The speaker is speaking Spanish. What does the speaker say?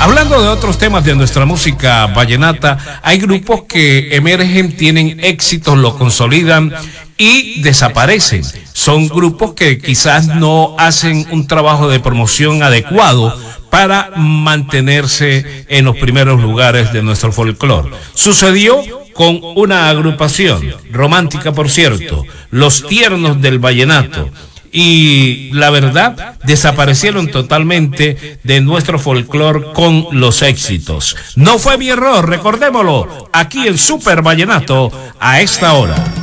Hablando de otros temas de nuestra música vallenata, hay grupos que emergen, tienen éxitos, lo consolidan y desaparecen. Son grupos que quizás no hacen un trabajo de promoción adecuado para mantenerse en los primeros lugares de nuestro folclore. Sucedió con una agrupación romántica, por cierto, Los Tiernos del Vallenato. Y la verdad, desaparecieron totalmente de nuestro folclore con los éxitos. No fue mi error, recordémoslo, aquí en Super Vallenato a esta hora.